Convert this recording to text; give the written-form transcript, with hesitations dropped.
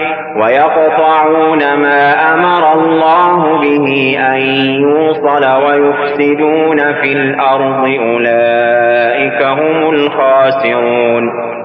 ويقطعون ما أمر الله به أن يوصل ويفسدون في الأرض أولئك هم الخاسرون.